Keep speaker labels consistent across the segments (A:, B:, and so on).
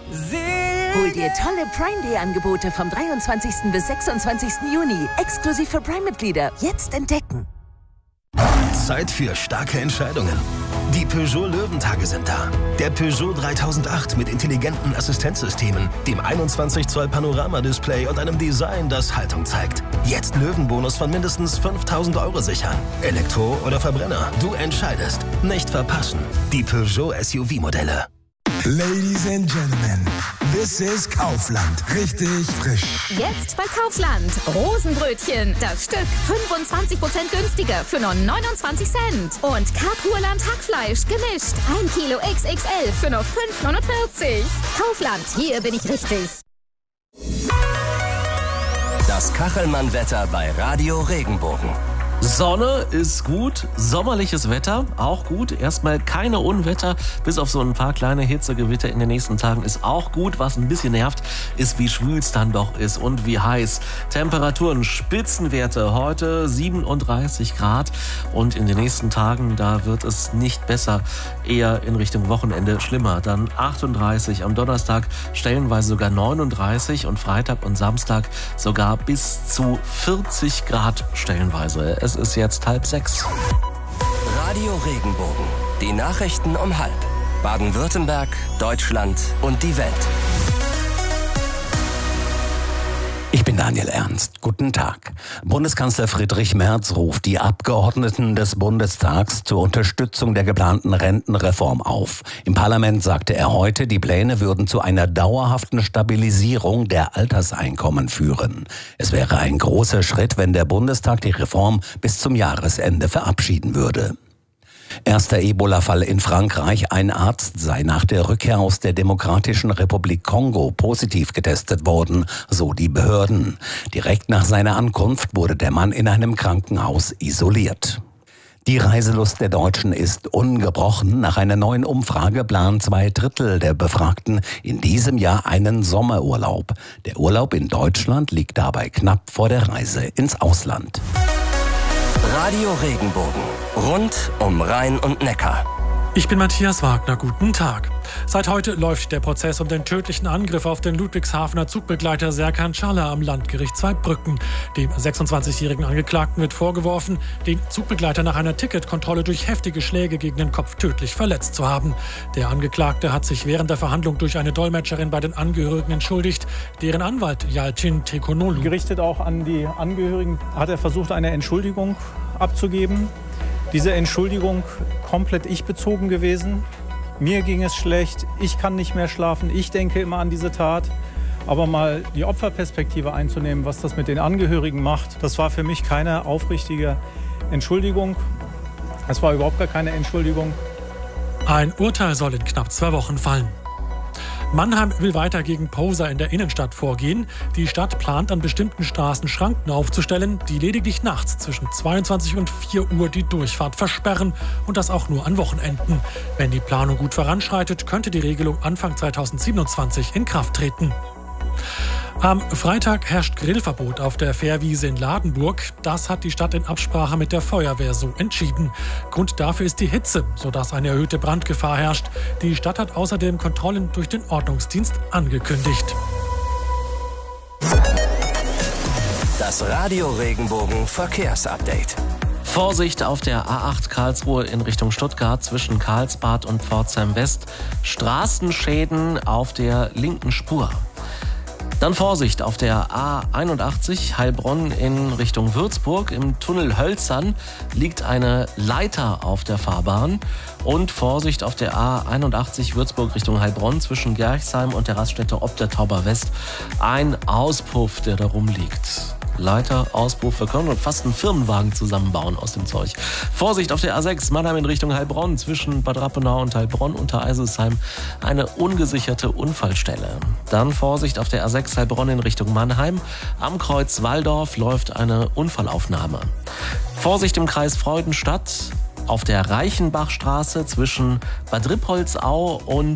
A: Hol dir tolle Prime Day Angebote vom 23. bis 26. Juni. Exklusiv für Prime-Mitglieder. Jetzt entdecken.
B: Zeit für starke Entscheidungen. Die Peugeot Löwentage sind da. Der Peugeot 3008 mit intelligenten Assistenzsystemen, dem 21 Zoll Panorama-Display und einem Design, das Haltung zeigt. Jetzt Löwenbonus von mindestens 5.000 € sichern. Elektro oder Verbrenner, du entscheidest. Nicht verpassen. Die Peugeot SUV-Modelle.
C: Ladies and Gentlemen, this is Kaufland. Richtig frisch.
D: Jetzt bei Kaufland. Rosenbrötchen. Das Stück 25% günstiger für nur 29 Cent. Und Kapurland Hackfleisch gemischt. 1 Kilo XXL für nur 5,49. Kaufland, hier bin ich richtig.
E: Das Kachelmann-Wetter bei Radio Regenbogen.
F: Sonne ist gut, sommerliches Wetter auch gut. Erstmal keine Unwetter, bis auf so ein paar kleine Hitzegewitter in den nächsten Tagen ist auch gut. Was ein bisschen nervt, ist, wie schwül es dann doch ist und wie heiß. Temperaturen, Spitzenwerte, heute 37 Grad und in den nächsten Tagen, da wird es nicht besser, eher in Richtung Wochenende schlimmer. Dann 38, am Donnerstag stellenweise sogar 39 und Freitag und Samstag sogar bis zu 40 Grad stellenweise. Es ist jetzt 5:30.
E: Radio Regenbogen. Die Nachrichten um 5. Baden-Württemberg, Deutschland und die Welt.
G: Ich bin Daniel Ernst. Guten Tag. Bundeskanzler Friedrich Merz ruft die Abgeordneten des Bundestags zur Unterstützung der geplanten Rentenreform auf. Im Parlament sagte er heute, die Pläne würden zu einer dauerhaften Stabilisierung der Alterseinkommen führen. Es wäre ein großer Schritt, wenn der Bundestag die Reform bis zum Jahresende verabschieden würde. Erster Ebola-Fall in Frankreich. Ein Arzt sei nach der Rückkehr aus der Demokratischen Republik Kongo positiv getestet worden, so die Behörden. Direkt nach seiner Ankunft wurde der Mann in einem Krankenhaus isoliert. Die Reiselust der Deutschen ist ungebrochen. Nach einer neuen Umfrage planen 2/3 der Befragten in diesem Jahr einen Sommerurlaub. Der Urlaub in Deutschland liegt dabei knapp vor der Reise ins Ausland.
E: Radio Regenbogen. Rund um Rhein und Neckar.
H: Ich bin Matthias Wagner, guten Tag. Seit heute läuft der Prozess um den tödlichen Angriff auf den Ludwigshafener Zugbegleiter Serkan Çağlar am Landgericht Zweibrücken. Dem 26-jährigen Angeklagten wird vorgeworfen, den Zugbegleiter nach einer Ticketkontrolle durch heftige Schläge gegen den Kopf tödlich verletzt zu haben. Der Angeklagte hat sich während der Verhandlung durch eine Dolmetscherin bei den Angehörigen entschuldigt. Deren Anwalt Yalçın Tekonolu.
I: Gerichtet auch an die Angehörigen hat er versucht, eine Entschuldigung abzugeben. Diese Entschuldigung komplett ich-bezogen gewesen. Mir ging es schlecht, ich kann nicht mehr schlafen, ich denke immer an diese Tat. Aber mal die Opferperspektive einzunehmen, was das mit den Angehörigen macht, das war für mich keine aufrichtige Entschuldigung. Es war überhaupt gar keine Entschuldigung.
H: Ein Urteil soll in knapp 2 Wochen fallen. Mannheim will weiter gegen Poser in der Innenstadt vorgehen. Die Stadt plant, an bestimmten Straßen Schranken aufzustellen, die lediglich nachts zwischen 22 und 4 Uhr die Durchfahrt versperren und das auch nur an Wochenenden. Wenn die Planung gut voranschreitet, könnte die Regelung Anfang 2027 in Kraft treten. Am Freitag herrscht Grillverbot auf der Fährwiese in Ladenburg. Das hat die Stadt in Absprache mit der Feuerwehr so entschieden. Grund dafür ist die Hitze, sodass eine erhöhte Brandgefahr herrscht. Die Stadt hat außerdem Kontrollen durch den Ordnungsdienst angekündigt.
E: Das Radio Regenbogen Verkehrsupdate.
F: Vorsicht auf der A8 Karlsruhe in Richtung Stuttgart zwischen Karlsbad und Pforzheim West. Straßenschäden auf der linken Spur. Dann Vorsicht auf der A81 Heilbronn in Richtung Würzburg. Im Tunnel Hölzern liegt eine Leiter auf der Fahrbahn. Und Vorsicht auf der A81 Würzburg Richtung Heilbronn zwischen Gerchsheim und der Raststätte Ob der Tauber West. Ein Auspuff, der da rumliegt. Leiter, Auspuff, wir können fast einen Firmenwagen zusammenbauen aus dem Zeug. Vorsicht auf der A6 Mannheim in Richtung Heilbronn zwischen Bad Rappenau und Heilbronn unter Eiselsheim. Eine ungesicherte Unfallstelle. Dann Vorsicht auf der A6 Heilbronn in Richtung Mannheim. Am Kreuz Walldorf läuft eine Unfallaufnahme. Vorsicht im Kreis Freudenstadt auf der Reichenbachstraße zwischen Bad Rippoldsau und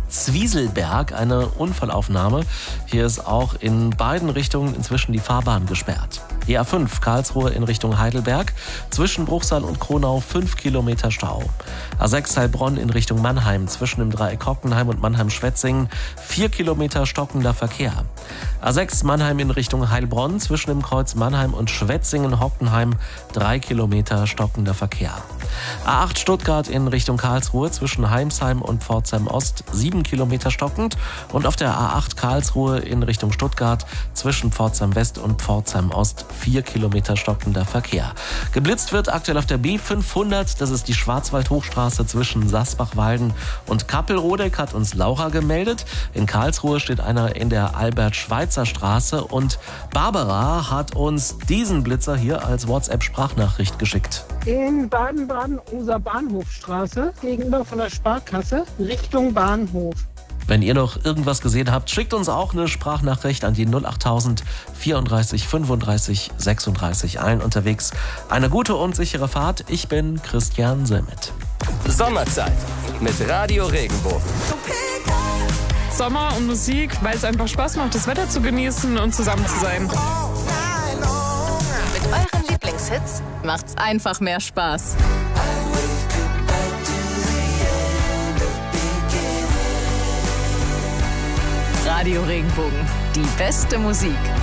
F: Zwieselberg eine Unfallaufnahme. Hier ist auch in beiden Richtungen inzwischen die Fahrbahn gesperrt. Die A5 Karlsruhe in Richtung Heidelberg, zwischen Bruchsal und Kronau 5 Kilometer Stau. A6 Heilbronn in Richtung Mannheim, zwischen dem Dreieck Hockenheim und Mannheim-Schwetzingen 4 Kilometer stockender Verkehr. A6 Mannheim in Richtung Heilbronn, zwischen dem Kreuz Mannheim und Schwetzingen-Hockenheim 3 Kilometer stockender Verkehr. A8 Stuttgart in Richtung Karlsruhe, zwischen Heimsheim und Pforzheim Ost 7 Kilometer stockend und auf der A8 Karlsruhe in Richtung Stuttgart, zwischen Pforzheim West und Pforzheim Ost 4 Kilometer stockender Verkehr. Geblitzt wird aktuell auf der B500, das ist die Schwarzwald-Hochstraße zwischen Sasbach-Walden und Kappelrodeck, hat uns Laura gemeldet. In Karlsruhe steht einer in der Albert-Schweitzer-Straße und Barbara hat uns diesen Blitzer hier als WhatsApp-Sprachnachricht geschickt.
J: In Baden-Baden-User-Bahnhofstraße, gegenüber von der Sparkasse, Richtung Bahnhof.
F: Wenn ihr noch irgendwas gesehen habt, schickt uns auch eine Sprachnachricht an die 08000 34 35 36 ein. Unterwegs eine gute und sichere Fahrt. Ich bin Christian Silmet.
E: Sommerzeit mit Radio Regenbogen.
K: Sommer und Musik, weil es einfach Spaß macht, das Wetter zu genießen und zusammen zu sein.
D: Mit euren Lieblingshits macht's einfach mehr Spaß. Radio Regenbogen, die beste Musik.